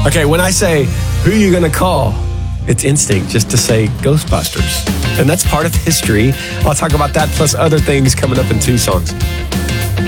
Okay, when I say, who are you going to call? It's instinct just to say Ghostbusters. And that's part of history. I'll talk about that plus other things coming up in 2 songs.